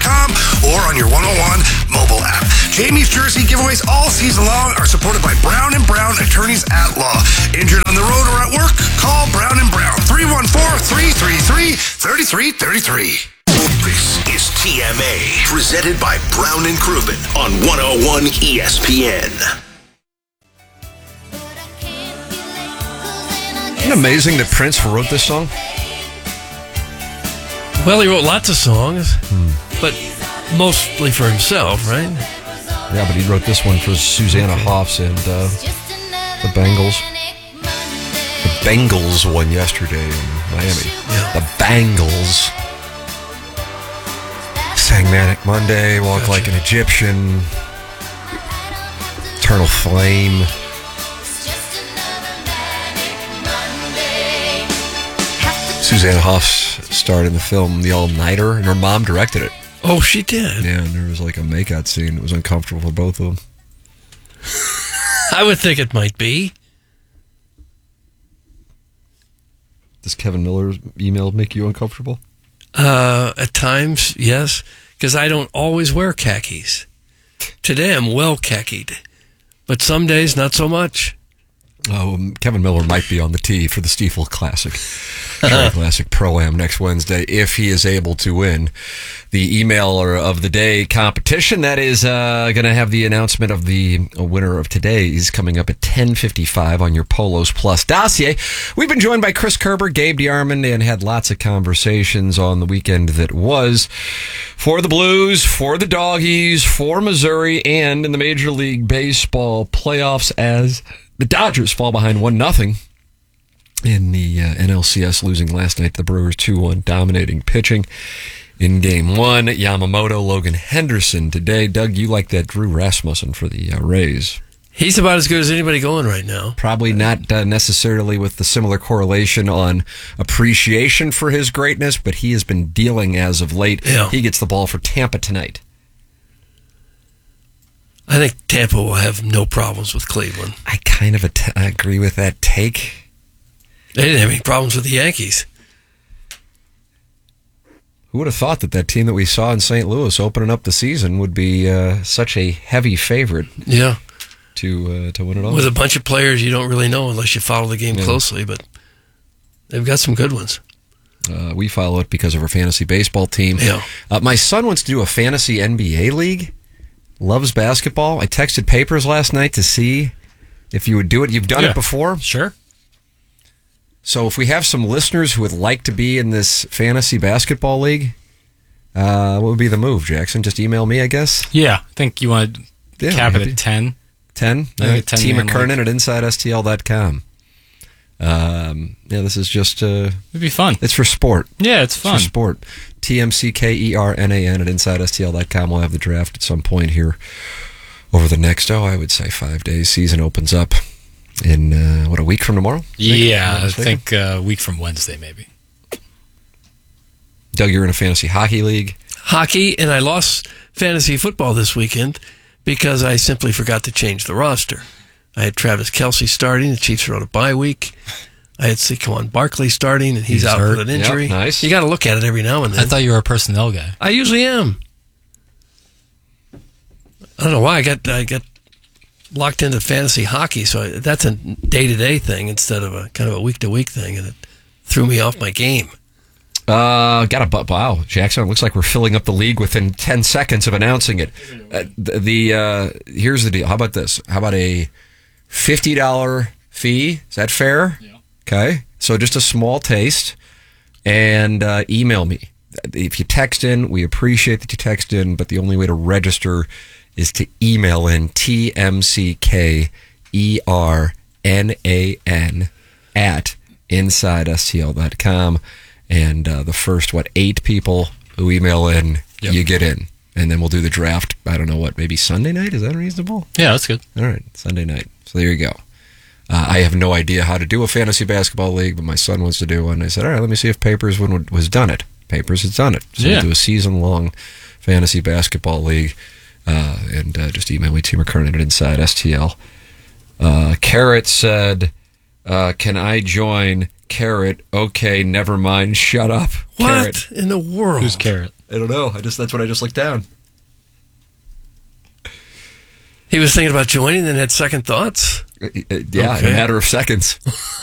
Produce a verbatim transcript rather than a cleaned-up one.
com or on your one oh one mobile app. Jamie's Jersey giveaways all season long are supported by Brown and Brown Attorneys at Law. Injured on the road or at work? Call Brown and Brown, three one four, three three three, three three three three. This is T M A, presented by Brown and Crouppen on one oh one E S P N. Isn't it amazing that Prince wrote this song? Well, he wrote lots of songs, hmm. but mostly for himself, right? Yeah, but he wrote this one for Susanna Hoffs and uh, the Bengals. The Bengals won yesterday in Miami. Yeah. The Bengals. Sang Manic Monday, Walk Gotcha. Like an Egyptian, Eternal Flame. Susanna Hoffs starred in the film The All-Nighter, and her mom directed it. Oh, she did? Yeah, and there was like a makeout scene that was uncomfortable for both of them. I would think it might be. Does Kevin Miller's email make you uncomfortable? Uh, at times, yes, because I don't always wear khakis. Today I'm well khakied, but some days not so much. Oh, um, Kevin Miller might be on the tee for the Stiefel Classic, Classic Pro-Am next Wednesday if he is able to win the emailer of the day competition. That is uh, going to have the announcement of the winner of today's coming up at ten fifty-five on your Polos Plus dossier. We've been joined by Chris Kerber, Gabe DeArmond, and had lots of conversations on the weekend that was for the Blues, for the Doggies, for Missouri, and in the Major League Baseball playoffs as the Dodgers fall behind one nothing in the uh, N L C S, losing last night. The Brewers two one, dominating pitching in game one. Yamamoto, Logan Henderson today. Doug, you like that Drew Rasmussen for the uh, Rays. He's about as good as anybody going right now. Probably not uh, necessarily with the similar correlation on appreciation for his greatness, but he has been dealing as of late. Yeah. He gets the ball for Tampa tonight. I think Tampa will have no problems with Cleveland. I kind of at- I agree with that take. They didn't have any problems with the Yankees. Who would have thought that that team that we saw in Saint Louis opening up the season would be uh, such a heavy favorite? Yeah. To uh, to win it all. With a bunch of players you don't really know unless you follow the game yeah. closely, but they've got some good ones. Uh, we follow it because of our fantasy baseball team. Yeah. Uh, my son wants to do a fantasy N B A league. Loves basketball. I texted Papers last night to see if you would do it. You've done yeah. it before? Sure. So if we have some listeners who would like to be in this fantasy basketball league, uh, what would be the move, Jackson? Just email me, I guess? Yeah. I think you want to yeah, cap it happy. at ten. ten? I think ten T man McKernan league. at inside S T L dot com. Um, yeah, this is just... Uh, It'd be fun. It's for sport. Yeah, it's fun. It's for sport. T M C K E R N A N at inside S T L dot com. We'll have the draft at some point here over the next, oh, I would say five days. Season opens up in, uh, what, a week from tomorrow? Yeah, I think uh, a week from Wednesday, maybe. Doug, you're in a fantasy hockey league. Hockey, and I lost fantasy football this weekend because I simply forgot to change the roster. I had Travis Kelce starting. The Chiefs are on a bye week. I had Saquon Barkley starting, and he's, he's out hurt. with an injury. Yep, nice. You got to look at it every now and then. I thought you were a personnel guy. I usually am. I don't know why I got I got locked into fantasy hockey, so I, that's a day-to-day thing instead of a kind of a week-to-week thing, and it threw me off my game. Uh, got a wow, Jackson. It looks like we're filling up the league within ten seconds of announcing it. Uh, the the uh, here's the deal. How about this? How about a fifty dollar fee? Is that fair? Yeah. Okay, so just a small taste, and uh, email me if you text in. We appreciate that you text in, but the only way to register is to email in T M C K E R N A N at inside S T L dot com. And uh, the first, what, eight people who email in, yep. you get in. And then we'll do the draft, I don't know what, maybe Sunday night? Is that reasonable? Yeah, that's good. All right, Sunday night. So there you go. Uh, I have no idea how to do a fantasy basketball league, but my son wants to do one. I said, all right, let me see if Papers would, was done it. Papers has done it. So yeah. we'll do a season-long fantasy basketball league. Uh, and uh, just email me, T McKernan at Inside S T L. Uh, Carrot said, uh, can I join... Carrot, okay, never mind, shut up. What Carrot. in the world? Who's Carrot? I don't know. I just that's what I just looked down. He was thinking about joining, then had second thoughts. Uh, Yeah, in Okay. a matter of seconds.